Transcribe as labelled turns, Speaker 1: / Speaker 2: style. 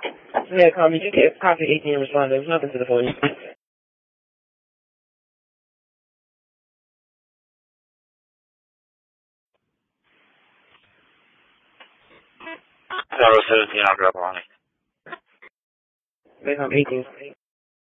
Speaker 1: Yeah, call me. You get copy 18 and respond. There's nothing to the phone.
Speaker 2: Tower 17, I'll drop on it.
Speaker 1: They come 18.